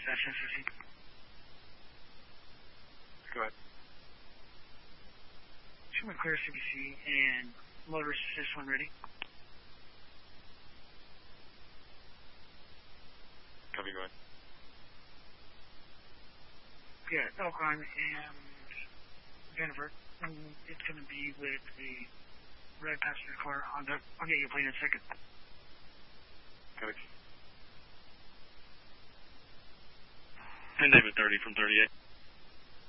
1015. Go ahead. Should we clear CBC and motorist assist when ready? Copy, go ahead. Yeah, Elkhorn and Jennifer. It's going to be with the red passenger car on the... I'll get your plane in a second. Copy. And David 30 from 38.